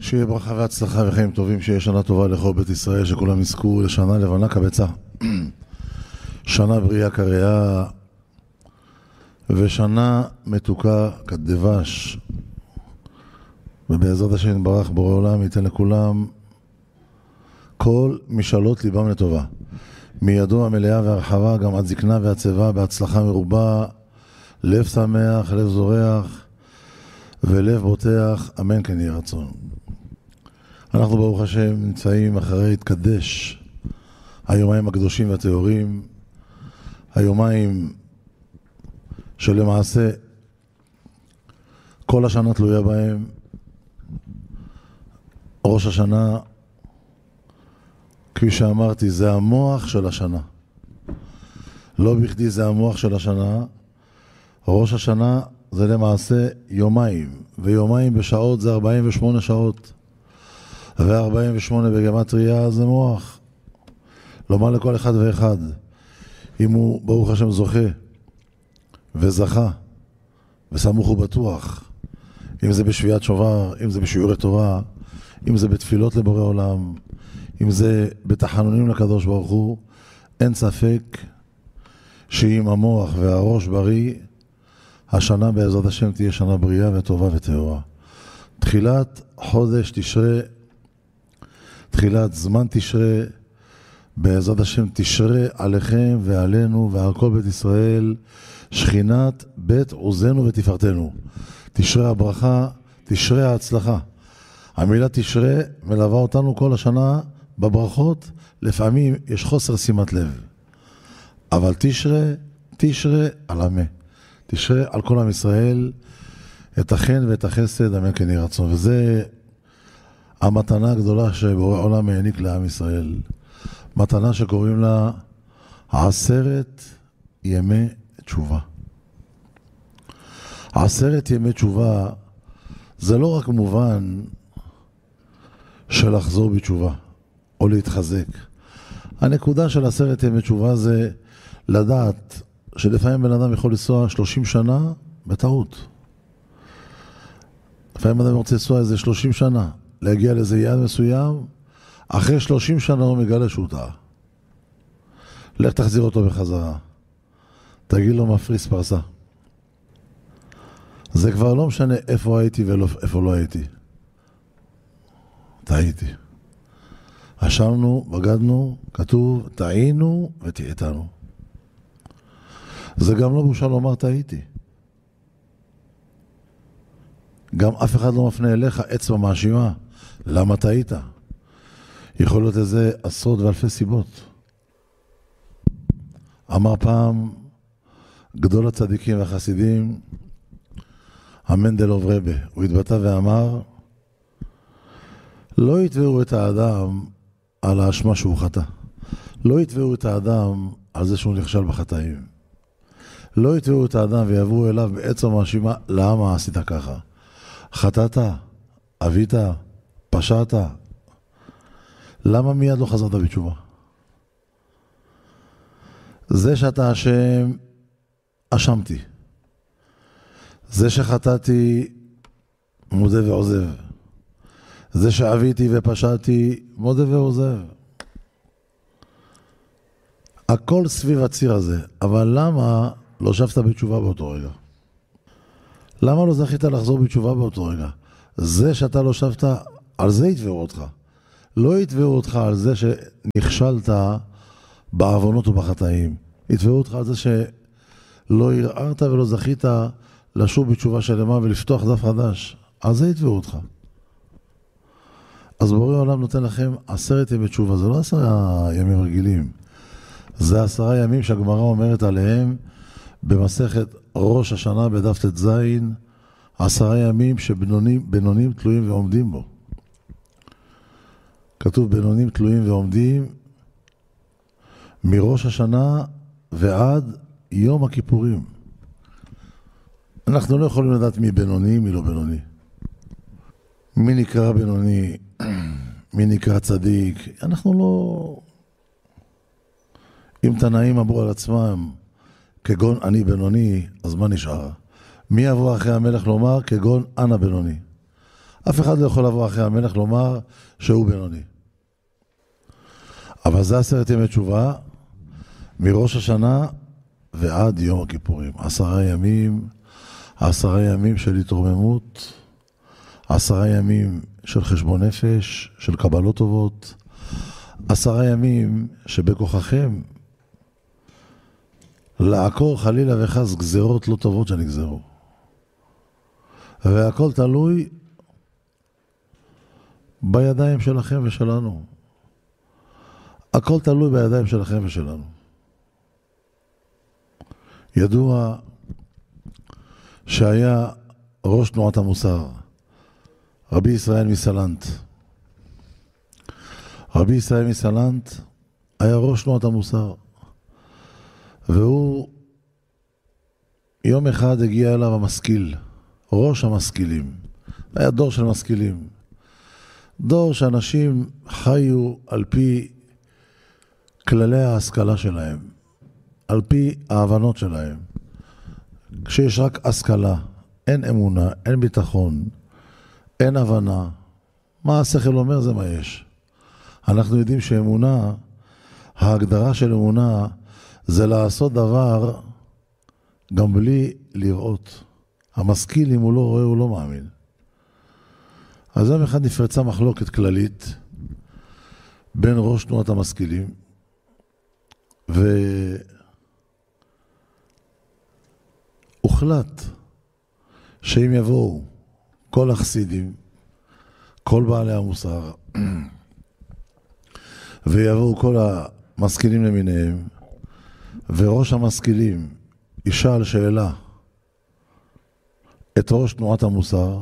שיהיה ברכה והצלחה וחיים טובים, שיהיה שנה טובה לכל בית ישראל, שכולם יזכו לשנה לבנה כבצע. שנה בריאה קריאה, ושנה מתוקה כדבש. ובעזרת השם יתברך בורא עולם ייתן לכולם כל משאלות ליבם לטובה. מידו המלאה והרחבה, גם עד זקנה והצבא, בהצלחה מרובה, לב שמח, לב זורח ולב בוטח, אמן כן יהי רצון. אנחנו ברוך השם נמצאים אחרי התקדש היומיים הקדושים והטהורים, היומיים שלמעשה כל השנה תלויה בהם. ראש השנה, כפי שאמרתי, זה המוח של השנה. לא בכדי זה המוח של השנה. ראש השנה זה למעשה יומיים, ויומיים בשעות זה 48 שעות, ו-48 בגמטריה זה מוח. לומר לכל אחד ואחד, אם הוא ברוך השם זוכה וזכה וסמוך ובטוח, אם זה בשביעת שובר, אם זה בשיעורי תורה, אם זה בתפילות לבורא עולם, אם זה בתחנונים לקדוש ברוך הוא, אין ספק שאם המוח והראש בריא, השנה בעזרת השם תהיה שנה בריאה וטובה וטהורה. תחילת חודש תשרה, תחילת זמן תשרה, בעזרת השם תשרה עליכם ועלינו ועל כל בית ישראל, שכינת בית עוזנו ותפארתנו. תשרה הברכה, תשרה ההצלחה. המילה תשרה מלווה אותנו כל השנה בברכות. לפעמים יש חוסר שימת לב, אבל תשרה על עמי, תשרה על כל עם ישראל את החן ואת החסד, אמן כן יהי רצון. וזה המתנה הגדולה שבורא עולם העניק לעם ישראל, מתנה שקוראים לה 10 ימי תשובה. 10 ימי תשובה זה לא רק מובן של לחזור בתשובה או להתחזק. הנקודה של 10 ימי תשובה זה לדעת שלפעמים בן אדם יכול לנסוע 30 שנה בטעות. לפעמים אדם רוצה לנסוע איזה 30 שנה, להגיע לאיזה יעד מסוים, אחרי 30 שנה הוא מגלה שהוא טעה. לך תחזיר אותו בחזרה. תגיד לו מפריס פרסה. זה כבר לא משנה איפה הייתי ואיפה לא הייתי. טעיתי. אשמנו, בגדנו, כתוב, טעינו ותעיתנו. זה גם לא בושה לומר טעיתי. גם אף אחד לא מפנה אליך אצבע מאשימה. למה טעית? יכול להיות לזה עשרות ואלפי סיבות. אמר פעם גדול הצדיקים והחסידים, המנדלוב רבה, הוא התבטא ואמר, לא יתבעו את האדם על האשמה שהוא חטא. לא יתבעו את האדם על זה שהוא נכשל בחטאים. לא יתבעו את האדם ויעברו אליו בעצם מאשימה, למה עשית ככה? חטאת, אבית, פשעת. למה מיד לא חזרת בתשובה? זה שאתה אשם, אשמתי. זה שחטאתי, מודה ועוזב. זה שאביתי ופשעתי, מודה ועוזב. הכל סביב הציר הזה. אבל למה לא שבת בתשובה באותו רגע? למה לא זכית לחזור בתשובה באותו רגע? זה שאתה לא שבת, על זה יתבעו אותך. לא יתבעו אותך על זה שנכשלת בעוונות ובחטאים. יתבעו אותך על זה שלא ערערת ולא זכית לשוב בתשובה שלמה ולפתוח דף חדש. על זה יתבעו אותך. אז בורא עולם נותן לכם 10 ימי תשובה. זה לא 10 ימים רגילים. זה 10 ימים שהגמרא אומרת עליהם במסכת ראש השנה בדף ט"ז, 10 ימים שבינונים תלויים ועומדים בו. כתוב בינונים תלויים ועומדים מראש השנה ועד יום הכיפורים. אנחנו לא יכולים לדעת מי בינוני, מי לא בינוני. מי נקרא בינוני, מי נקרא צדיק. אנחנו לא... אם תנאים אמרו על עצמם, כגון אני בינוני, אז מה נשאר? מי יבוא אחרי המלך לומר, כגון אנא בינוני? אף אחד לא יכול לבוא אחרי המלך לומר שהוא בינוני. אבל זה 10 ימי תשובה, מראש השנה ועד יום הכיפורים. 10 ימים, 10 ימים של התרוממות, 10 ימים של חשבון נפש, של קבלות טובות, 10 ימים שבכוחכם לעקור חלילה וחס גזרות לא טובות שנגזרו. והכל תלוי בידיים שלכם ושלנו. הכל תלוי בידיים שלכם ושלנו. ידוע שהיה ראש תנועת המוסר, רבי ישראל מסלנט. רבי ישראל מסלנט היה ראש תנועת המוסר. והוא יום אחד הגיע אליו המשכיל, ראש המשכילים. היה דור של משכילים. דור שאנשים חיו על פי כללי ההשכלה שלהם, על פי ההבנות שלהם. כשיש רק השכלה, אין אמונה, אין ביטחון, אין הבנה. מה השכל אומר זה מה יש. אנחנו יודעים שאמונה, ההגדרה של אמונה, זה לעשות דבר גם בלי לראות. המשכיל, אם הוא לא רואה, הוא לא מאמין. אז יום אחד נפרצה מחלוקת כללית בין ראש תנועת המשכילים והוחלט שאם יבואו כל החסידים, כל בעלי המוסר ויבואו כל המשכילים למיניהם וראש המשכילים ישאל שאלה את ראש תנועת המוסר,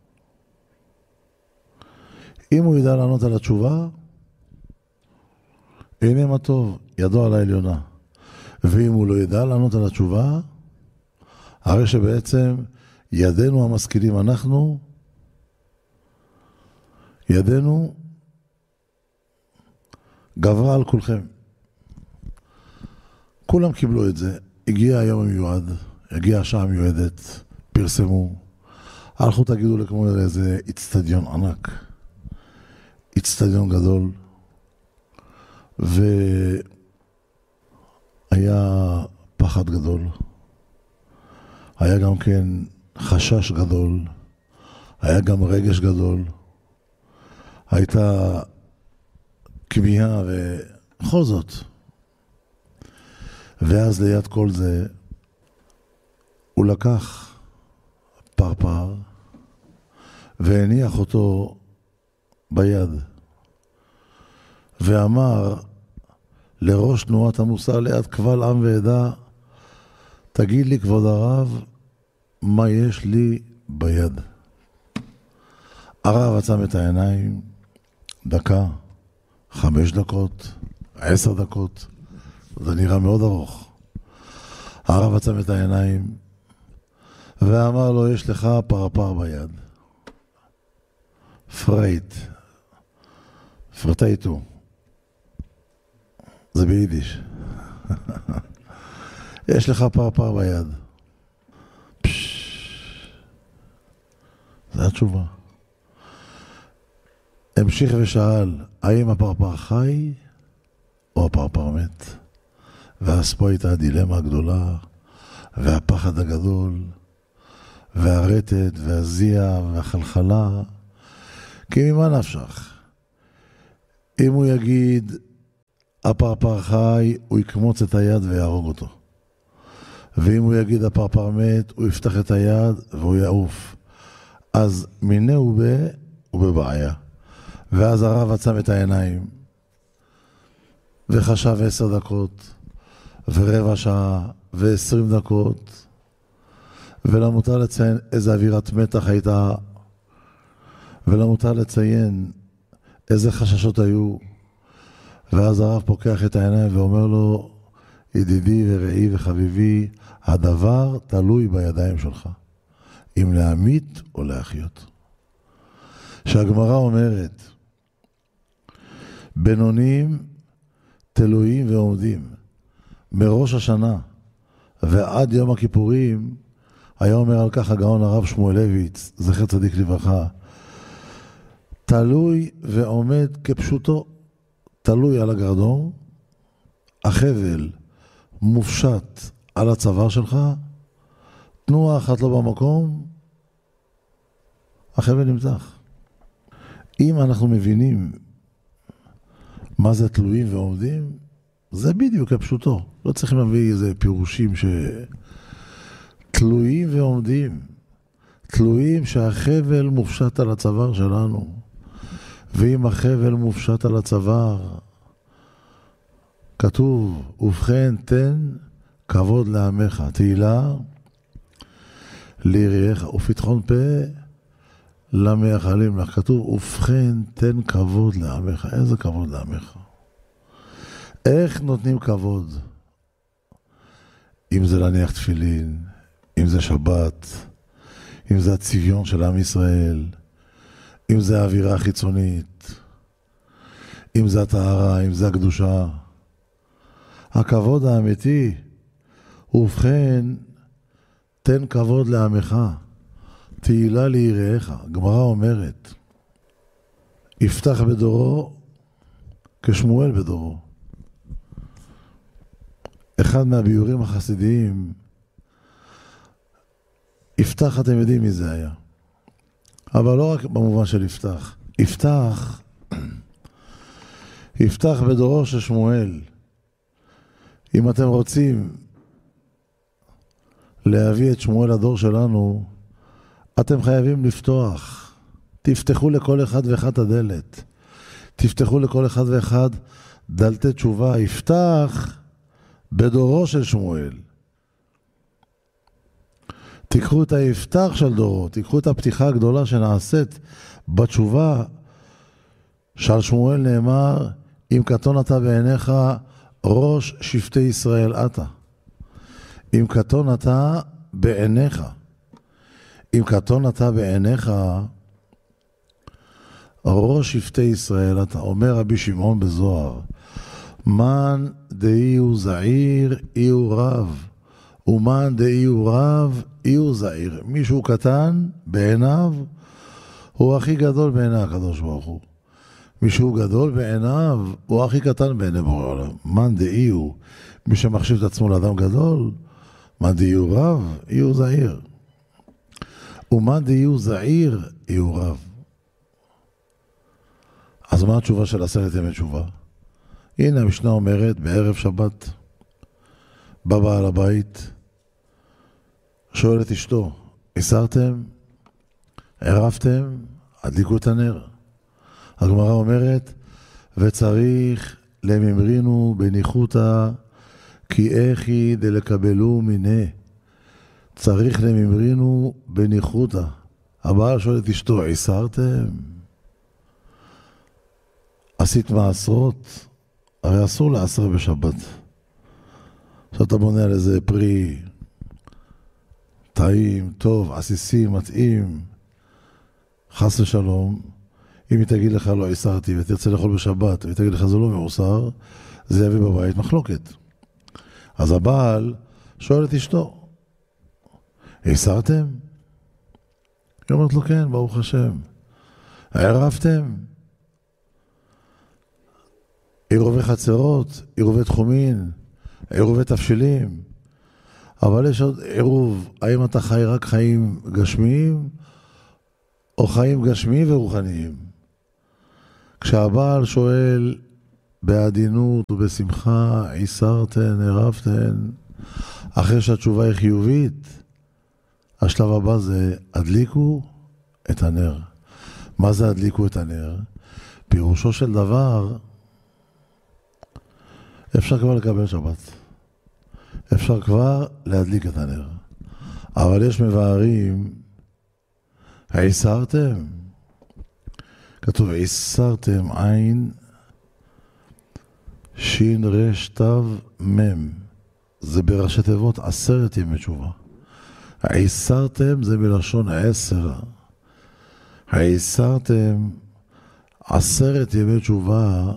אם הוא ידע לענות על התשובה, הנה מה טוב, ידו על העליונה. ואם הוא לא ידע לענות על התשובה, הרי שבעצם ידינו המשכילים, ידינו גברה על כולכם. כולם קיבלו את זה. הגיע היום המיועד, הגיעה השעה המיועדת, פרסמו. הלכו תגידו לכמו איזה אצטדיון ענק. אצטדיון גדול. והיה פחד גדול. היה גם כן חשש גדול. היה גם רגש גדול. הייתה כמיהה ובכל זאת. ואז ליד כל זה הוא לקח פרפר והניח אותו ביד ואמר לראש תנועת המוסר ליד קבל עם ועדה, תגיד לי כבוד הרב מה יש לי ביד. הרב עצם את העיניים, דקה, 5 דקות, 10 דקות, זה נראה מאוד ארוך. הרב עצם את העיניים ואמר לו, יש לך פרפר ביד. פרטייטו. זה ביידיש. יש לך פרפר ביד. זה התשובה. המשיך ושאל, האם הפרפר חי או הפרפר מת? ואז פה הייתה הדילמה הגדולה, והפחד הגדול, והרטט, והזיע, והחלחלה. כי ממה נפשך? אם הוא יגיד, הפרפר חי, הוא יקמוץ את היד ויהרוג אותו. ואם הוא יגיד, הפרפר מת, הוא יפתח את היד והוא יעוף. אז מיני הוא בבעיה. ואז הרב עצם את העיניים, וחשב 10 דקות, ורבע שעה, ו20 דקות, ולמותר לציין איזה אווירת מתח הייתה, ולמותר לציין איזה חששות היו. ואז הרב פוקח את העיניים ואומר לו, ידידי ורעי וחביבי, הדבר תלוי בידיים שלך, אם להמית או להחיות. שהגמרא אומרת, בינונים תלויים ועומדים, מראש השנה ועד יום הכיפורים. היה אומר על כך הגאון הרב שמואלביץ, זכר צדיק לברכה, תלוי ועומד כפשוטו, תלוי על הגרדום, החבל מופשט על הצוואר שלך, תנועה אחת לא במקום, החבל נמתח. אם אנחנו מבינים מה זה תלויים ועומדים, זה בדיוק כפשוטו. לא צריכים להביא איזה פירושים תלויים ועומדים. תלויים שהחבל מופשט על הצוואר שלנו. ואם החבל מופשט על הצוואר, כתוב, ובכן תן כבוד לעמך. תהילה ליראיך ופתחון פה למייחלים לך. כתוב, ובכן תן כבוד לעמך. איזה כבוד לעמך? איך נותנים כבוד? אם זה להניח תפילין, אם זה שבת, אם זה הצביון של עם ישראל, אם זה האווירה החיצונית, אם זה הטהרה, אם זה הקדושה. הכבוד האמיתי, ובכן תן כבוד לעמך, תהילה ליראיך. גמרא אומרת, יפתח בדורו כשמואל בדורו. אחד מהביורים החסידיים, יפתח, אתם יודעים מי זה היה. אבל לא רק במובן של יפתח. יפתח בדורו של שמואל. אם אתם רוצים להביא את שמואל לדור שלנו, אתם חייבים לפתוח. תפתחו לכל אחד ואחד את הדלת. תפתחו לכל אחד ואחד דלתי תשובה. יפתח בדורו של שמואל. תיקחו את היפתח של דורו, תיקחו את הפתיחה הגדולה שנעשית בתשובה. שעל שמואל נאמר, אם קטון אתה בעיניך, ראש שבטי ישראל אתה. אם קטון אתה בעיניך. אם קטון אתה בעיניך, ראש שבטי ישראל אתה. אומר רבי שמעון בזוהר, מן דאי הוא זעיר, אי הוא רב. ומן דאי הוא רב, אי הוא זעיר. מישהו קטן בעיניו, הוא הכי גדול בעיני הקדוש ברוך הוא. מישהו גדול בעיניו, הוא הכי קטן בעיני בורא עולם. מן דאי הוא, מי שמחשיב את עצמו לאדם גדול, מן דאי הוא רב, אי הוא זעיר. ומן דאי הוא זעיר, אי הוא רב. אז מה התשובה של 10 ימי תשובה? הנה המשנה אומרת, בערב שבת, בא בעל הבית, שואל את אשתו, הסרתם? ערפתם? הדליקו את הנר. הגמרא אומרת, וצריך לממרינו בניחותא, כי איכי דלקבלו מיני. צריך לממרינו בניחותא. הבעל שואל את אשתו, הסרתם? עשית מעשרות? הרי אסור לעשר בשבת. שאתה בונה על איזה פרי טעים, טוב, עסיסי, מתאים, חס ושלום. אם היא תגיד לך לא עיסרתי ותרצה לאכול בשבת והיא תגיד לך זה לא מעוסר, זה יביא בבית מחלוקת. אז הבעל שואל את אשתו, עיסרתם? היא אומרת לו כן, ברוך השם. ערפתם? עירובי חצרות, עירובי תחומין, עירובי תפשילים. אבל יש עוד עירוב, האם אתה חי רק חיים גשמיים או חיים גשמיים ורוחניים? כשהבעל שואל בעדינות ובשמחה, עיסרתן, ערפתן, אחרי שהתשובה היא חיובית, השלב הבא זה הדליקו את הנר. מה זה הדליקו את הנר? פירושו של דבר, אפשר כבר לקבל שבת. אפשר כבר להדליק את הנר. אבל יש מבארים, עיסרתם? כתוב, עיסרתם עין שין רש תו מם. זה בראשי תיבות 10 ימי תשובה. עיסרתם זה מלשון 10. עיסרתם 10 ימי תשובה,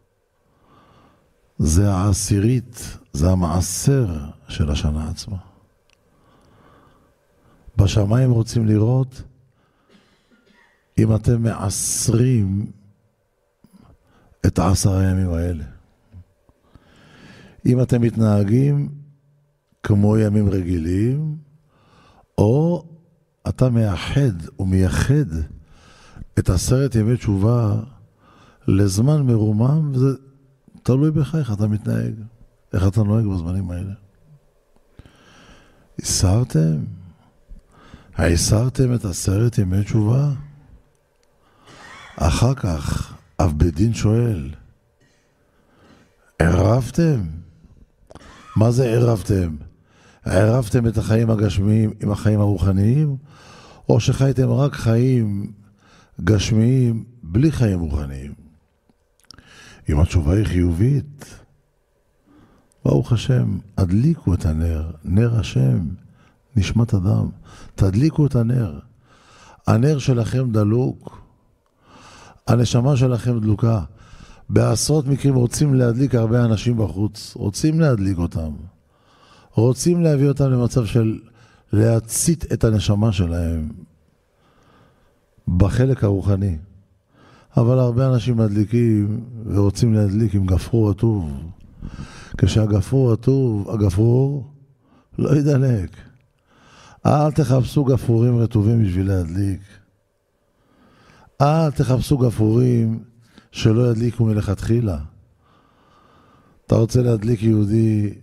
זה העשירית, זה המעשר של השנה עצמה. בשמיים רוצים לראות אם אתם מעשרים את 10 הימים האלה. אם אתם מתנהגים כמו ימים רגילים, או אתה מאחד ומייחד את 10 ימי תשובה לזמן מרומם, וזה תלוי בך איך אתה מתנהג, איך אתה נוהג בזמנים האלה. הסרתם את 10 ימי תשובה? אחר כך אב בית דין שואל, ערבתם? מה זה ערבתם? ערבתם את החיים הגשמיים עם החיים הרוחניים, או שחייתם רק חיים גשמיים בלי חיים רוחניים? אם התשובה היא חיובית, ברוך השם, הדליקו את הנר, נר השם, נשמת אדם, תדליקו את הנר. הנר שלכם דלוק, הנשמה שלכם דלוקה. בעשרות מקרים רוצים להדליק הרבה אנשים בחוץ, רוצים להדליק אותם, רוצים להביא אותם למצב של להצית את הנשמה שלהם בחלק הרוחני. אבל הרבה אנשים מדליקים ורוצים להדליק עם גפרור רטוב. כשהגפרור רטוב, הגפרור לא ידלק. אל תחפשו גפרורים רטובים בשביל להדליק. אל תחפשו גפרורים שלא ידליקו מלכתחילה. אתה רוצה להדליק יהודי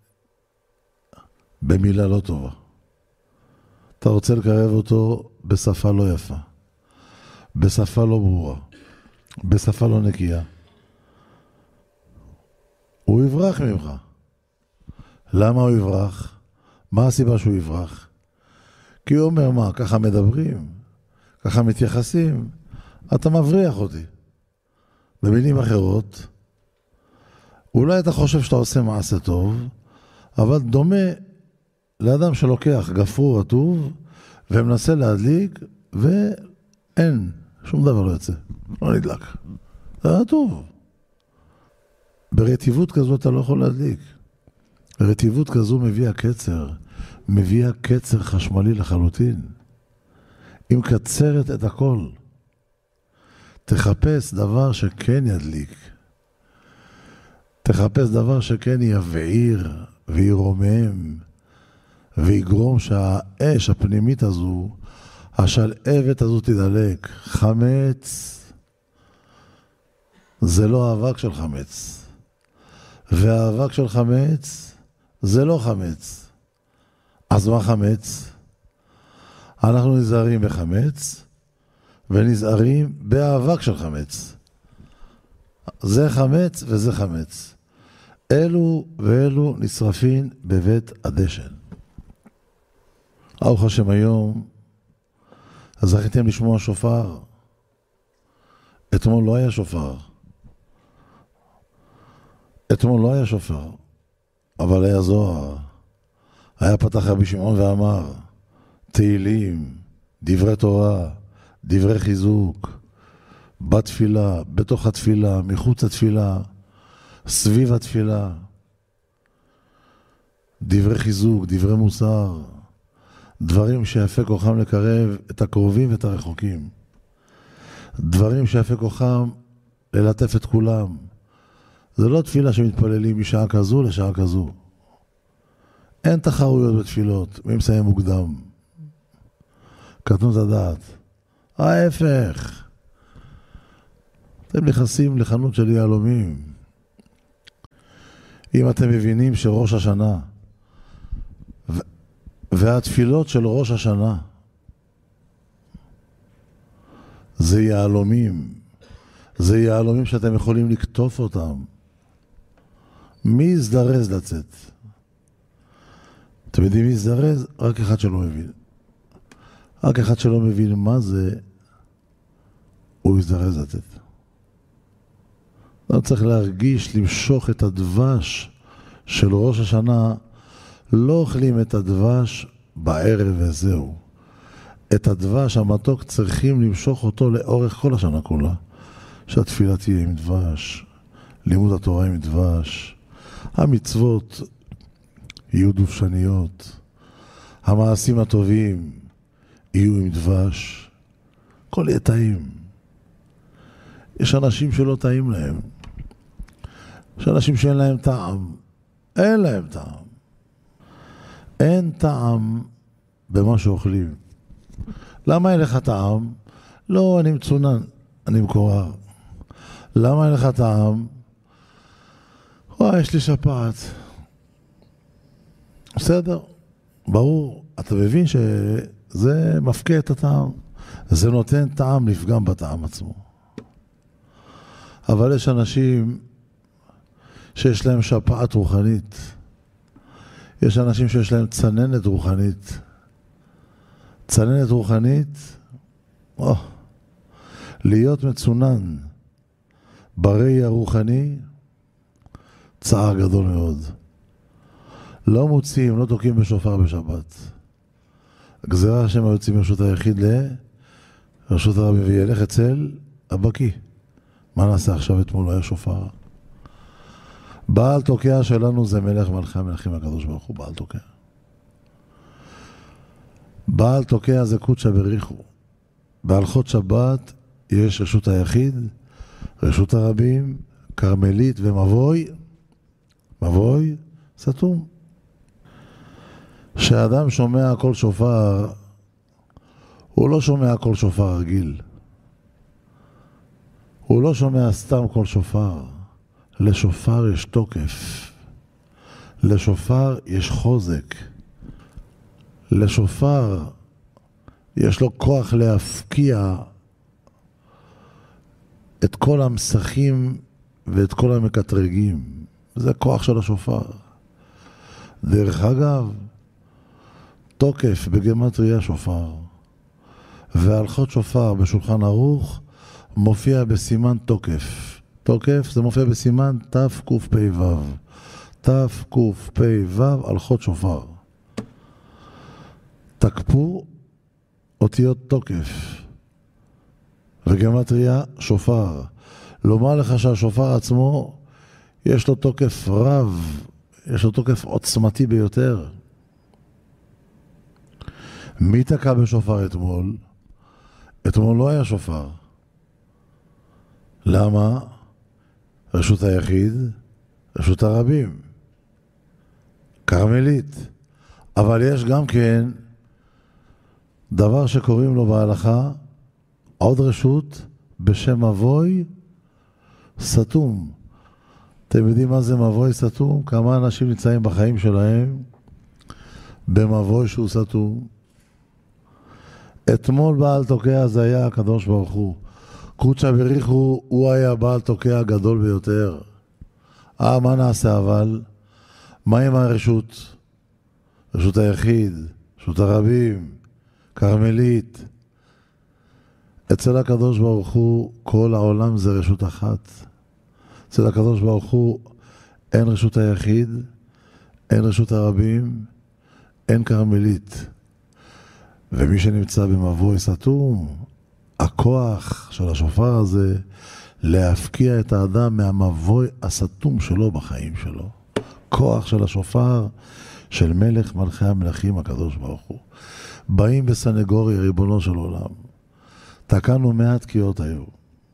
במילה לא טובה. אתה רוצה לקרב אותו בשפה לא יפה, בשפה לא ברורה, בשפה לא נקייה. הוא יברח ממך. למה הוא יברח? מה הסיבה שהוא יברח? כי הוא אומר, מה, ככה מדברים, ככה מתייחסים, אתה מבריח אותי. במילים אחרות, אולי אתה חושב שאתה עושה מעשה טוב, אבל דומה לאדם שלוקח גפרור רטוב ומנסה להדליק, ואין, שום דבר לא יוצא, לא נדלק. זה רטוב. ברטיבות כזו אתה לא יכול להדליק. רטיבות כזו מביאה קצר חשמלי לחלוטין. היא מקצרת את הכל. תחפש דבר שכן ידליק. תחפש דבר שכן יבעיר וירומם ויגרום שהאש הפנימית הזו, השלהבת הזו תדלק. חמץ זה לא אבק של חמץ. והאבק של חמץ זה לא חמץ. אז מה חמץ? אנחנו נזהרים בחמץ ונזהרים באבק של חמץ. זה חמץ וזה חמץ. אלו ואלו נשרפים בבית הדשן. ברוך השם, היום זכיתם לשמוע שופר. אתמול לא היה שופר. אבל היה זוהר. היה פתח רבי שמעון ואמר, תהילים, דברי תורה, דברי חיזוק, בתפילה, בתוך התפילה, מחוץ התפילה, סביב התפילה, דברי חיזוק, דברי מוסר, דברים שיפה כוחם לקרב את הקרובים ואת הרחוקים, דברים שיפה כוחם ללטף את כולם. זה לא תפילה שמתפללים משעה כזו לשעה כזו. אין תחרויות בתפילות, מי מסיים מוקדם. קטנות הדעת. ההפך. אתם נכנסים לחנות של יהלומים. אם אתם מבינים שראש השנה והתפילות של ראש השנה זה יהלומים. זה יהלומים שאתם יכולים לקטוף אותם. מי יזדרז לצאת? אתם יודעים מי יזדרז? רק אחד שלא מבין. רק אחד שלא מבין מה זה, הוא יזדרז לצאת. לא צריך להרגיש, למשוך את הדבש של ראש השנה. לא אוכלים את הדבש בערב וזהו. את הדבש המתוק צריכים למשוך אותו לאורך כל השנה כולה. שהתפילה תהיה עם דבש, לימוד התורה עם דבש, המצוות יהיו דופשניות, המעשים הטובים יהיו עם דבש, הכל יהיה טעים. יש אנשים שלא טעים להם. יש אנשים שאין להם טעם. אין להם טעם. אין טעם במה שאוכלים. למה אין לך טעם? לא, אני מצונן, אני מקורר. למה אין לך טעם? יש לי שפעת. בסדר, ברור. אתה מבין שזה מפקע את הטעם. זה נותן טעם לפגם בטעם עצמו. אבל יש אנשים שיש להם שפעת רוחנית. יש אנשים שיש להם צננת רוחנית. צננת רוחנית, להיות מצונן בראי הרוחני, צער גדול מאוד. לא מוצאים, לא תוקעים בשופר בשבת. הגזרה שהם יוצאים מרשות היחיד לרשות הרבי וילך אצל הבקי. מה נעשה עכשיו? אתמול היה שופר. בעל תוקע שלנו זה מלך מלכי המלכים הקדוש ברוך הוא, בעל תוקע. בעל תוקע זה קודשא בריחו. בהלכות שבת יש רשות היחיד, רשות הרבים, קרמלית ומבוי. מבוי סתום. כשאדם שומע כל שופר, הוא לא שומע כל שופר רגיל. הוא לא שומע סתם כל שופר. לשופר יש תוקף. לשופר יש חוזק. לשופר יש לו כוח להפקיע את כל המסכים ואת כל המקטרגים. זה כוח של השופר. דרך אגב, תוקף בגמטריה שופר. והלכות שופר בשולחן ערוך מופיע בסימן תוקף. תוקף זה מופיע בסימן תקפ"ו. תקפ"ו הלכות שופר. תקפו אותיות תוקף. וגמטריה שופר. לומר לך שהשופר עצמו יש לו תוקף רב, יש לו תוקף עוצמתי ביותר. מי תקע בשופר אתמול? אתמול לא היה שופר. למה? רשות היחיד, רשות הרבים, קרמלית. אבל יש גם כן דבר שקוראים לו בהלכה, עוד רשות בשם מבוי סתום. אתם יודעים מה זה מבוי סתום? כמה אנשים נמצאים בחיים שלהם במבוי שהוא סתום? אתמול בעל תוקע זה היה הקדוש ברוך הוא. קודשא בריחו הוא היה בעל תוקע הגדול ביותר. מה נעשה אבל? מה עם הרשות? רשות היחיד, רשות הרבים, קרמלית. אצל הקדוש ברוך הוא כל העולם זה רשות אחת. אצל הקדוש ברוך הוא אין רשות היחיד, אין רשות הרבים, אין קרמלית. ומי שנמצא במבוי סתום, הכוח של השופר הזה להפקיע את האדם מהמבוי הסתום שלו בחיים שלו. כוח של השופר של מלך מלכי המלכים הקדוש ברוך הוא. באים בסנגוריה, ריבונו של עולם. תקענו 100 תקיעות היו.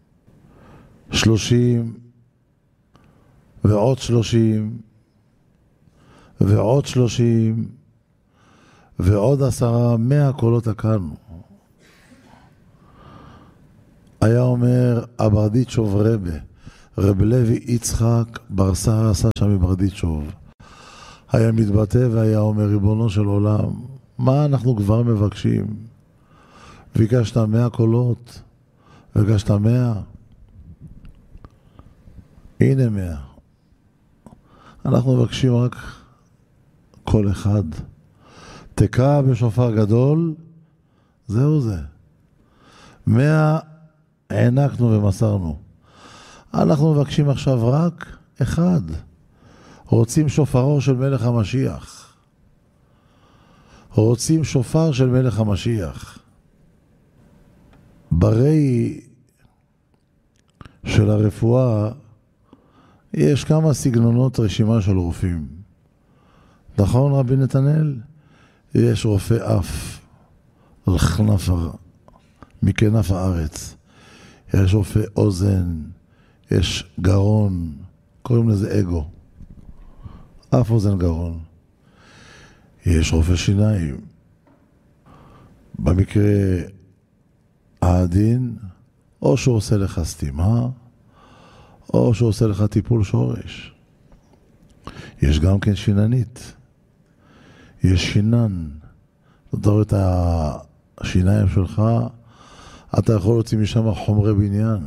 30 ועוד 30 ועוד 30 ועוד 10, 100 קולות תקענו. היה אומר הברדיצ'וב רב לוי יצחק בר שרה עשה שם מברדיצ'וב. היה מתבטא והיה אומר ריבונו של עולם, מה אנחנו כבר מבקשים? ביקשת 100 קולות, ביקשת 100, הנה 100. אנחנו מבקשים רק קול אחד. תקע בשופר גדול, זהו זה. 100 הענקנו ומסרנו. אנחנו מבקשים עכשיו רק אחד. רוצים שופרו של מלך המשיח. רוצים שופר של מלך המשיח. בראי של הרפואה יש כמה סגנונות רשימה של רופאים. נכון רבי נתנאל? יש רופא אף, לחנפר, מכנף הארץ. יש רופא אוזן, יש גרון, קוראים לזה אגו. אף אוזן גרון. יש רופא שיניים. במקרה העדין, או שהוא עושה לך סתימה, או שהוא עושה לך טיפול שורש. יש גם כן שיננית. יש שינן. זאת אומרת, השיניים שלך, אתה יכול להוציא משם חומרי בניין.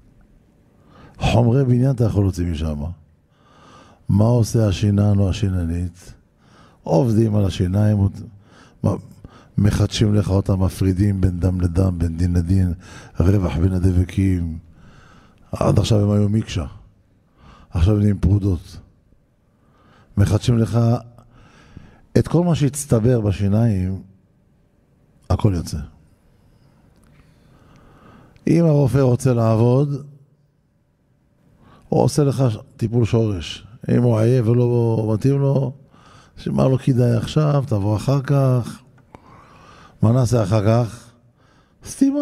חומרי בניין אתה יכול להוציא משם. מה עושה השינן או השיננית? עובדים על השיניים, מחדשים לך אותם, מפרידים בין דם לדם, בין דין לדין, רווח בין הדבקים. עד עכשיו הם היו מיקשה. עכשיו הם נהיים פרודות. מחדשים לך את כל מה שהצטבר בשיניים, הכל יוצא. אם הרופא רוצה לעבוד, הוא עושה לך טיפול שורש. אם הוא עייב ולא מתאים לו, שמה לא כדאי עכשיו, תבוא אחר כך. מה נעשה אחר כך? סתימה.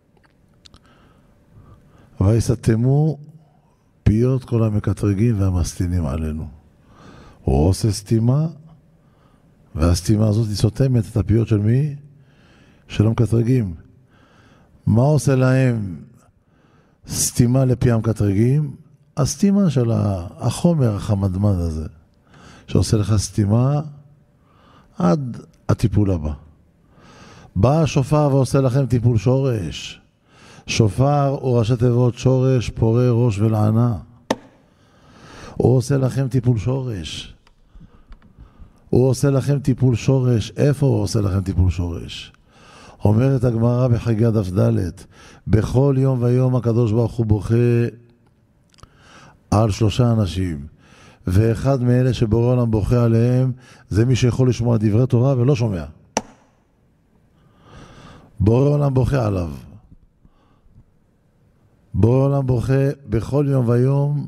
ויסתמו פיות כל המקטרגים והמסטינים עלינו. הוא עושה סתימה, והסתימה הזאת היא סותמת את הפיות של מי? של המקטרגים. מה עושה להם סתימה לפי המקטרגים? הסתימה של החומר החמדמד הזה, שעושה לך סתימה עד הטיפול הבא. בא השופר ועושה לכם טיפול שורש. שופר הוא ראשי תיבות שורש, פורה, ראש ולענה. הוא עושה לכם טיפול שורש. הוא עושה לכם טיפול שורש. איפה הוא עושה לכם טיפול שורש? אומרת הגמרא בחגיגה דף ד', בכל יום ויום הקדוש ברוך הוא בוכה על 3 אנשים, ואחד מאלה שבורא עולם בוכה עליהם זה מי שיכול לשמוע דברי תורה ולא שומע. בורא עולם בוכה עליו. בורא עולם בוכה בכל יום ויום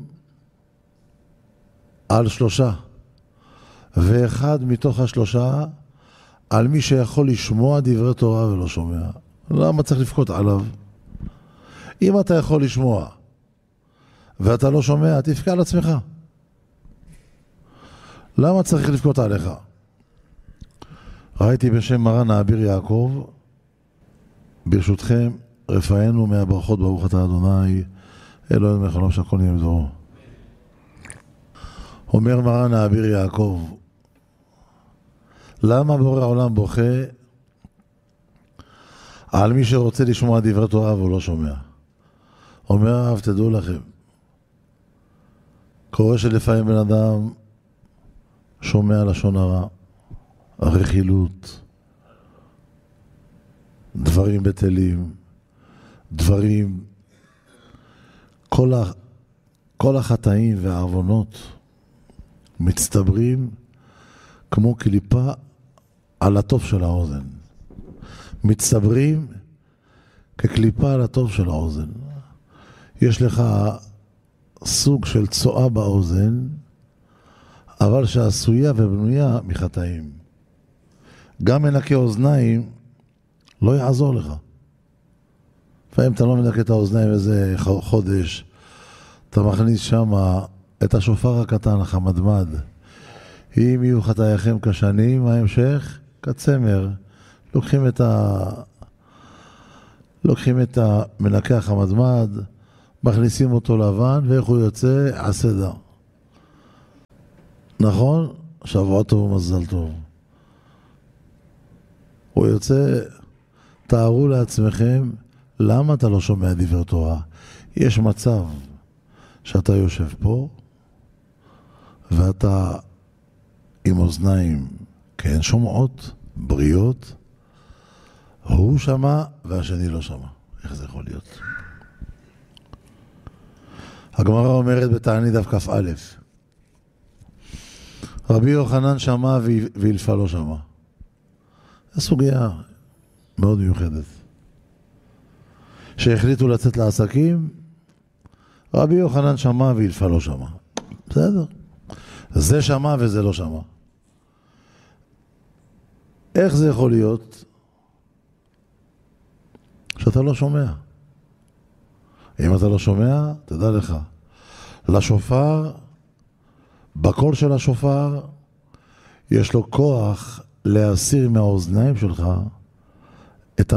על 3, ואחד מתוך 3 על מי שיכול לשמוע דברי תורה ולא שומע. למה צריך לפקוט עליו? אם אתה יכול לשמוע ואתה לא שומע, תפקע על עצמך. למה צריך לפקוט עליך? ראיתי בשם מרן האביר יעקב, ברשותכם, רפאנו מהברכות ברוך אתה אדוני, אלוהים מחלום שהכל נהיה בדברו. אומר מרן האביר יעקב, למה בורא העולם בוכה על מי שרוצה לשמוע דברי תורה והוא לא שומע? אומר הרב, תדעו לכם, קורה שלפעמים בן אדם שומע לשון הרע, רכילות, דברים בטלים, דברים, כל החטאים והעוונות מצטברים כמו קליפה על הטוב של האוזן. מצטברים כקליפה על הטוב של האוזן. יש לך סוג של צואה באוזן, אבל שעשויה ובנויה מחטאים. גם מנקה אוזניים לא יעזור לך. לפעמים אתה לא מנקה את האוזניים איזה חודש, אתה מכניס שם את השופר הקטן, החמדמד. אם יהיו חטאיכם כשנים, ההמשך כצמר. לוקחים את המנקה החמדמד, מכניסים אותו לבן, ואיך הוא יוצא? עסדה. נכון? שבוע טוב ומזל טוב. הוא יוצא, תארו לעצמכם, למה אתה לא שומע דבר תורה? יש מצב שאתה יושב פה, ואתה עם אוזניים, כן, שומעות, בריאות, הוא שמע והשני לא שמע. איך זה יכול להיות? הגמרא אומרת בתענית דף כ"א, רבי יוחנן שמע ואילפה לא שמע. זו סוגיה מאוד מיוחדת. שהחליטו לצאת לעסקים, רבי יוחנן שמע ואילפה לא שמע. בסדר. זה שמע וזה לא שמע. איך זה יכול להיות? שאתה לא שומע. אם אתה לא שומע, תדע לך, לשופר, בקול של השופר, יש לו כוח להסיר מהאוזניים שלך את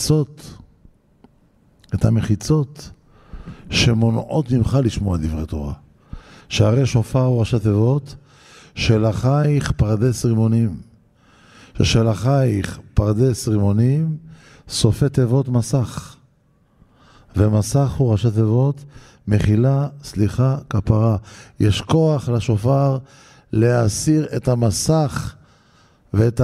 המחיצות שמונעות ממך לשמוע דברי תורה. שהרי שופר הוא ראשי תיבות, שלחייך פרדס רימונים. ששלחייך פרדס רימונים, סופי תיבות מסך. ומסך הוא ראשי תיבות, מחילה, סליחה, כפרה. יש כוח לשופר להסיר את המסך ואת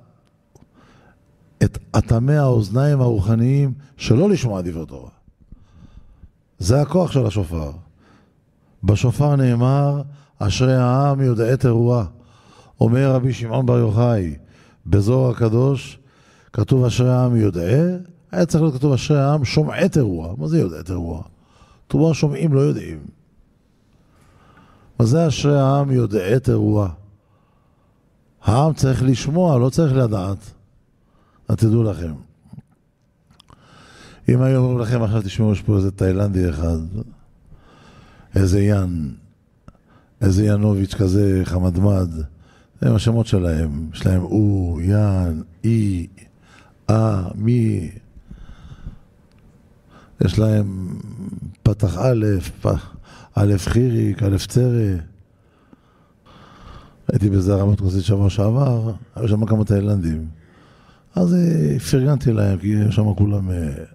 אטמי האוזניים הרוחניים שלא לשמוע דברי תורה. זה הכוח של השופר. בשופר נאמר, אשרי העם יודעי תרועה. אומר רבי שמעון בר יוחאי, בזוהר הקדוש, כתוב אשרי העם יודעי, היה צריך להיות כתוב אשרי העם שומעי תרועה. מה זה יודעי תרועה? תרועה שומעים לא יודעים. מה זה אשרי העם יודעי תרועה? העם צריך לשמוע, לא צריך לדעת. תדעו לכם. אם היו אומרים לכם, עכשיו תשמעו, יש פה איזה תאילנדי אחד, איזה ינוביץ' כזה, חמדמד, הם השמות שלהם, יש להם או, ין, אי, מי, יש להם פתח א' חיריק, א' צרה. הייתי בזה הרמת כוסית שבוע שעבר, היו שם כמה תאילנדים. אז פרגנתי להם, כי שם כולם...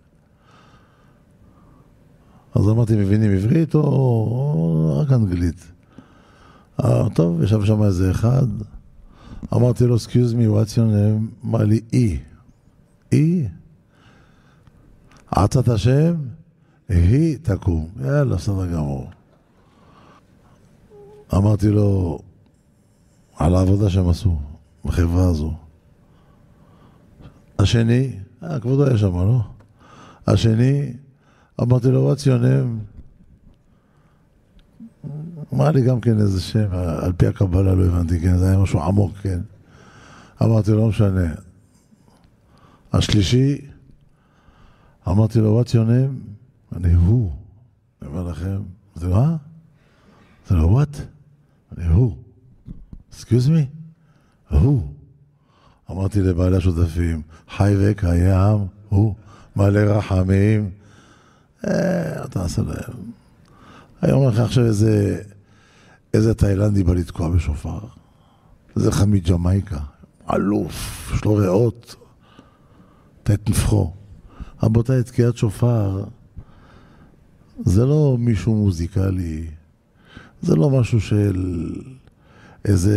אז אמרתי, מבינים עברית או רק אנגלית? טוב, ישב שם איזה אחד, אמרתי לו, excuse me, what's your name? אמר לי, אי? עצת השם, היא תקום. יאללה, בסדר גמור. אמרתי לו, על העבודה שהם עשו, בחברה הזו. השני, כבודו היה שם, לא? השני, אמרתי לו, what's your name? אמר לי גם כן איזה שם, על פי הקבלה לא הבנתי, כן, זה היה משהו עמוק, כן. אמרתי לו, לא משנה. השלישי, אמרתי לו, what's your name? אני הוא. אני אומר לכם, זה לא, זה לא, what? אני הוא. excuse me? הוא. אמרתי לבעלי השותפים, חי וקיים, הוא. מלא רחמים. אתה עשה להם. אני אומר לך עכשיו איזה תאילנדי בא לתקוע בשופר. זה חמיד ג'מייקה. אלוף, יש לו ריאות. תת נפחו. רבותיי, תקיעת שופר, זה לא מישהו מוזיקלי. זה לא משהו של איזה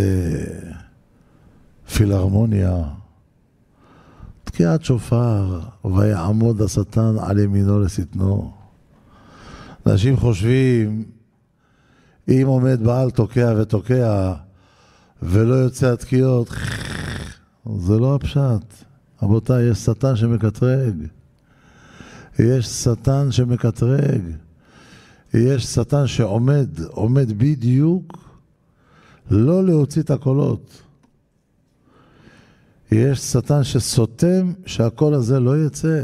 פילהרמוניה. תקיעת שופר, ויעמוד השטן על ימינו לשטנו. אנשים חושבים, אם עומד בעל תוקע ותוקע, ולא יוצא התקיעות, זה לא הפשט. רבותיי, יש שטן שמקטרג. יש שטן שמקטרג. יש שטן עומד בדיוק, לא להוציא את הקולות. יש שטן שסותם שהקול הזה לא יצא.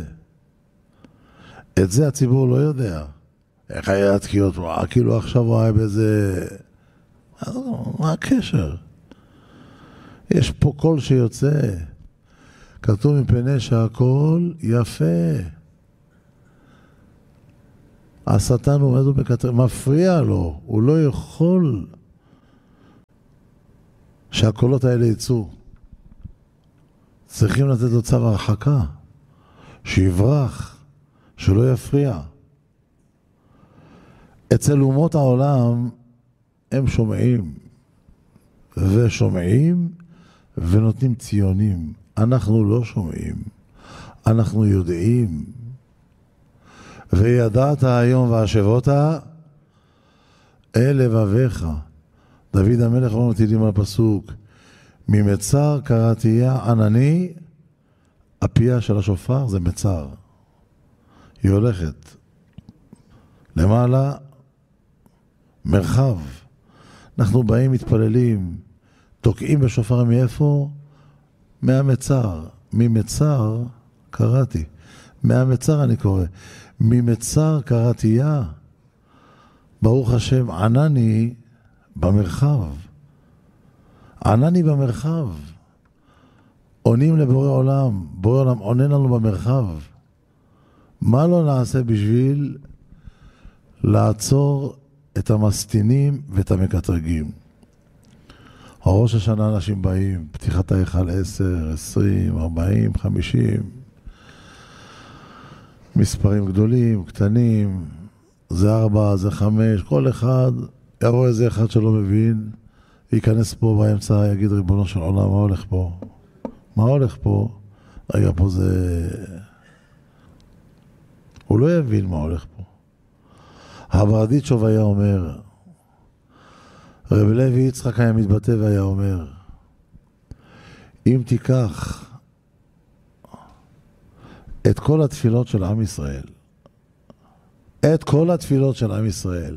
את זה הציבור לא יודע. איך היה התקיעות? כאילו עכשיו הוא היה באיזה... מה הקשר? יש פה קול שיוצא. כתוב מפני שהקול יפה. השטן עומד ומקטרג, מפריע לו. הוא לא יכול שהקולות האלה יצאו. צריכים לתת לו צו הרחקה, שיברח, שלא יפריע. אצל אומות העולם הם שומעים ונותנים ציונים. אנחנו לא שומעים, אנחנו יודעים. וידעת היום והשבות אל לבביך. דוד המלך אומר תהילים על הפסוק, ממצר קראתיה ענני, הפיה של השופר זה מצר. היא הולכת למעלה, מרחב. אנחנו באים, מתפללים, תוקעים בשופר מאיפה? מהמצר. ממצר קראתי. מהמצר אני קורא. ממצר קראתיה. ברוך השם, ענני במרחב. ענני במרחב. עונים לבורא עולם. בורא עולם עונה לנו במרחב. מה לא נעשה בשביל לעצור את המסטינים ואת המקטרגים? ראש השנה אנשים באים, פתיחת ההיכל 10, 20, 40, 50, מספרים גדולים, קטנים, זה 4, זה 5, כל אחד יבוא איזה אחד שלא מבין, ייכנס פה באמצע, יגיד ריבונו של עולם, מה הולך פה? מה הולך פה? רגע, פה זה... הוא לא יבין מה הולך פה. הברדיצ'וב היה אומר, רב לוי יצחק היה מתבטא והיה אומר, אם תיקח את כל התפילות של עם ישראל, את כל התפילות של עם ישראל,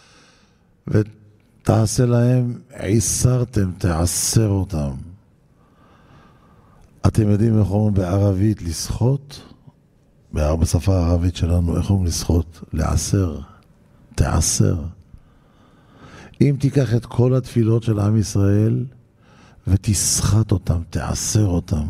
ותעשה להם עיסרתם, תעשר אותם. אתם יודעים איך אומרים בערבית לשחות? בשפה הערבית שלנו, איך אומרים לשחות? לעשר, תעשר. אם תיקח את כל התפילות של עם ישראל ותסחט אותם, תעשר אותם.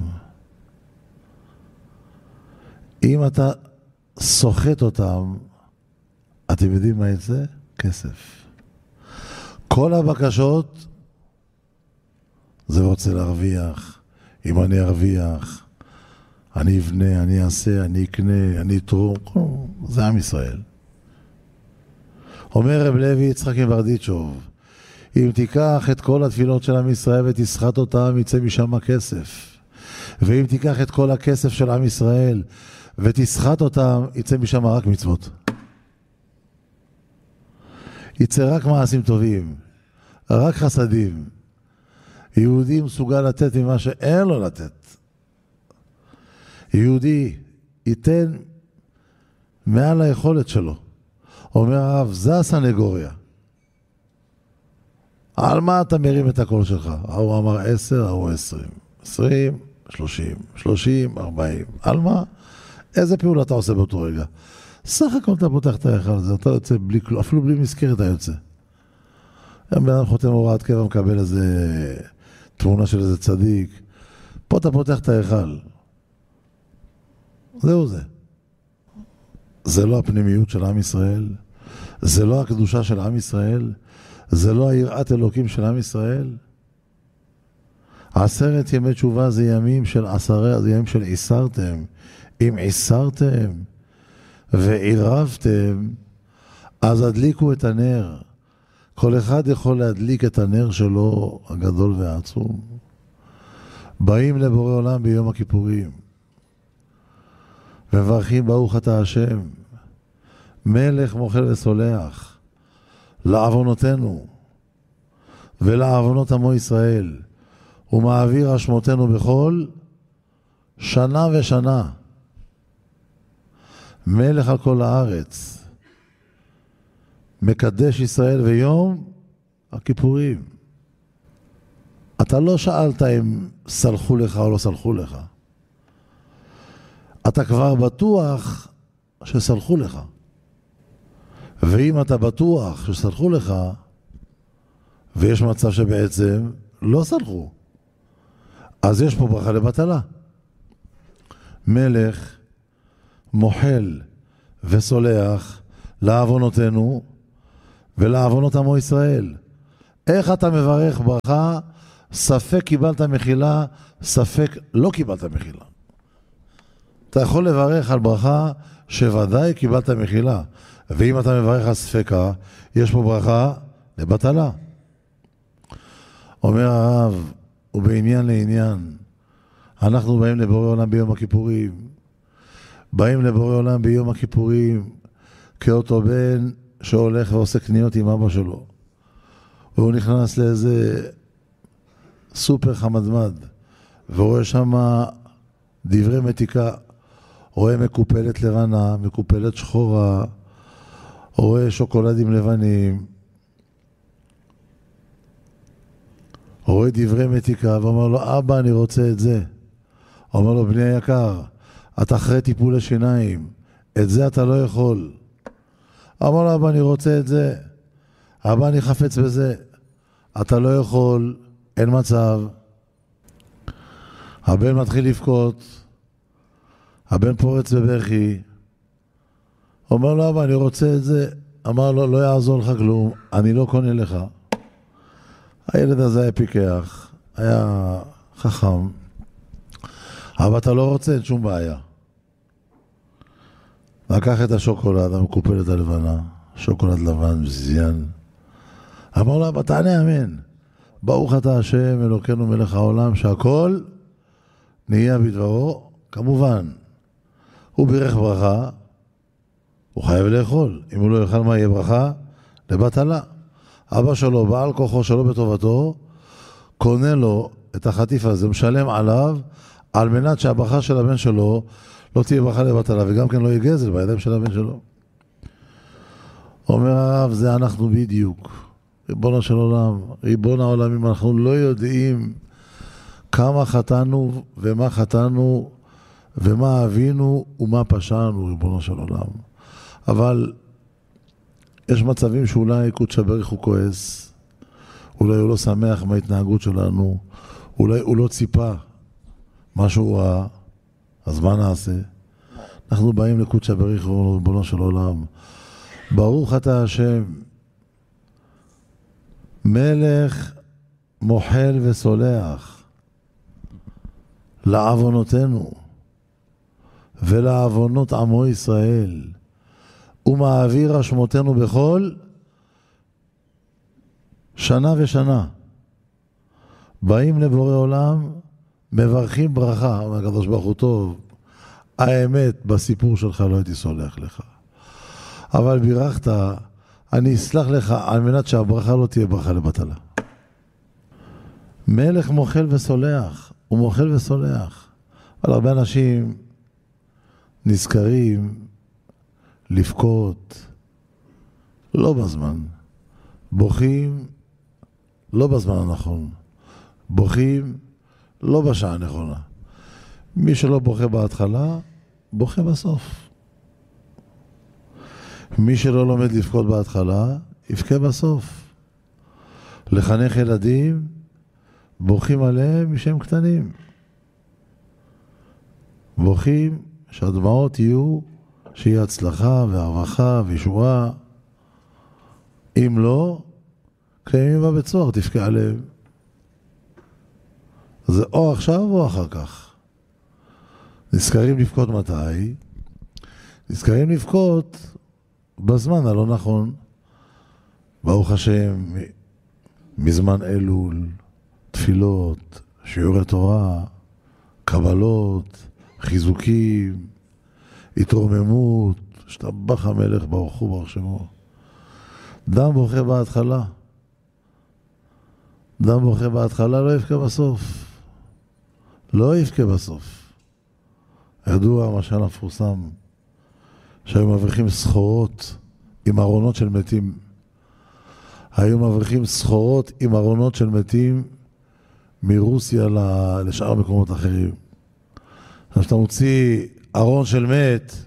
אם אתה סוחט אותם, אתם יודעים מה זה? כסף. כל הבקשות זה רוצה להרוויח. אם אני ארוויח, אני אבנה, אני אעשה, אני אקנה, אני אתרום, זה עם ישראל. אומר רב לוי יצחק מברדיצ'וב, אם תיקח את כל התפילות של עם ישראל ותסחט אותם, יצא משם כסף. ואם תיקח את כל הכסף של עם ישראל ותסחט אותם, יצא משם רק מצוות. יצא רק מעשים טובים, רק חסדים. יהודי מסוגל לתת ממה שאין לו לתת. יהודי ייתן מעל היכולת שלו. אומר הרב, זה הסנגוריה. על מה אתה מרים את הקול שלך? הוא אמר 10, הוא 20. 20, 30, 30, 40. על מה? איזה פעולה אתה עושה באותו רגע? סך הכל אתה פותח את ההיכל הזה, אתה יוצא בלי כלום, אפילו בלי מזכיר אתה יוצא. בן אדם חותם הוראת קבע, מקבל איזה תמונה של איזה צדיק. פה אתה פותח את ההיכל. זהו זה. זה לא הפנימיות של עם ישראל, זה לא הקדושה של עם ישראל, זה לא היראת אלוקים של עם ישראל. 10 ימי תשובה זה ימים של 10, זה ימים של עיסרתם. אם עיסרתם ועירבתם, אז הדליקו את הנר. כל אחד יכול להדליק את הנר שלו, הגדול והעצום. באים לבורא עולם ביום הכיפורים, ומברכים ברוך אתה השם, מלך מוחל וסולח, לעוונותינו ולעוונות עמו ישראל, ומעביר אשמותינו בכל שנה ושנה. מלך על כל הארץ, מקדש ישראל ויום הכיפורים. אתה לא שאלת אם סלחו לך או לא סלחו לך. אתה כבר בטוח שסלחו לך. ואם אתה בטוח שסלחו לך, ויש מצב שבעצם לא סלחו, אז יש פה ברכה לבטלה. מלך מוחל וסולח לעוונותינו ולעוונות עמו ישראל. איך אתה מברך ברכה? ספק קיבלת מחילה, ספק לא קיבלת מחילה. אתה יכול לברך על ברכה שוודאי קיבלת מחילה, ואם אתה מברך על ספקה, יש פה ברכה לבטלה. אומר הרב, ובעניין לעניין, אנחנו באים לבורא עולם ביום הכיפורים, באים לבורא עולם ביום הכיפורים כאותו בן שהולך ועושה קניות עם אבא שלו, והוא נכנס לאיזה סופר חמדמד ורואה שם דברי מתיקה, רואה מקופלת לבנה, מקופלת שחורה, רואה שוקולדים לבנים, רואה דברי מתיקה, ואומר לו, אבא, אני רוצה את זה. אומר לו, בני היקר, אתה אחרי טיפולי שיניים, את זה אתה לא יכול. אמר לו, אבא, אני רוצה את זה. אבא, אני חפץ בזה. אתה לא יכול, אין מצב. הבן מתחיל לבכות, הבן פורץ בבכי, אומר לו, אבא, אני רוצה את זה. אמר לו, לא יעזור לך כלום, אני לא קונה לך. הילד הזה היה פיקח, היה חכם, אבל אתה לא רוצה, אין שום בעיה. לקח את השוקולד, המקופלת הלבנה, שוקולד לבן וזיין. אמר לו, אבא, תענה אמן. ברוך אתה השם, אלוקינו מלך העולם, שהכל נהיה בדברו, כמובן. הוא בירך ברכה, הוא חייב לאכול. אם הוא לא יאכל, מה יהיה ברכה? לבטלה. אבא שלו, בעל כוחו שלו בטובתו, קונה לו את החטיף הזה, משלם עליו, על מנת שהברכה של הבן שלו לא תהיה ברכה לבטלה, וגם כן לא יהיה גזל בידיים של הבן שלו. אומר הרב, זה אנחנו בדיוק. ריבונו של עולם, ריבון העולמים, אנחנו לא יודעים כמה חטאנו ומה חטאנו ומה אבינו ומה פשענו, ריבונו של עולם. אבל יש מצבים שאולי קודש בריך הוא כועס, אולי הוא לא שמח מההתנהגות שלנו, אולי הוא לא ציפה משהו רע, אז מה נעשה? אנחנו באים לקודש בריך, ריבונו של עולם. ברוך אתה השם, מלך מוחל וסולח לעוונותינו ולעוונות עמו ישראל, ומעביר אשמותינו בכל שנה ושנה. באים לבורא עולם, מברכים ברכה, אומר הקדוש ברוך הוא, טוב, האמת בסיפור שלך לא הייתי סולח לך, אבל בירכת, אני אסלח לך על מנת שהברכה לא תהיה ברכה לבטלה. מלך מוחל וסולח, הוא מוחל וסולח. אבל הרבה אנשים נזכרים לבכות לא בזמן, בוכים לא בזמן הנכון, בוכים לא בשעה הנכונה. מי שלא בוכה בהתחלה, בוכה בסוף. מי שלא לומד לבכות בהתחלה, יבכה בסוף. לחנך ילדים, בוכים עליהם משהם קטנים. בוכים שהדמעות יהיו, שיהיה הצלחה והרווחה וישועה. אם לא, קיימים בבית סוהר, תבכה עליהם. זה או עכשיו או אחר כך. נזכרים לבכות מתי? נזכרים לבכות בזמן הלא נכון. ברוך השם, מזמן אלול, תפילות, שיעורי תורה, קבלות, חיזוקים, התרוממות, שתבח המלך ברוך הוא ברוך שמו. דם בוכה בהתחלה. דם בוכה בהתחלה, לא יבכה בסוף. לא יבכה בסוף. ידוע המשל המפורסם, שהיו מבריחים סחורות עם ארונות של מתים. היו מבריחים סחורות עם ארונות של מתים מרוסיה לשאר מקומות אחרים. אז אתה מוציא ארון של מת,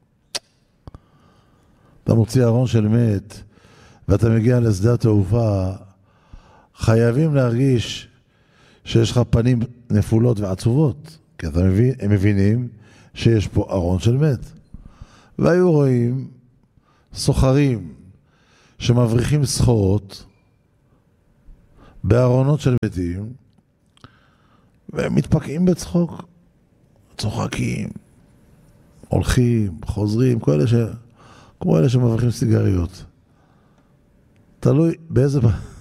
ואתה מגיע לשדה התעופה, חייבים להרגיש שיש לך פנים נפולות ועצובות, כי הם מבינים שיש פה ארון של מת. והיו רואים סוחרים שמבריחים סחורות בארונות של מתים, והם מתפקעים בצחוק, צוחקים, הולכים, חוזרים, כמו אלה שמבריחים סיגריות. תלוי באיזה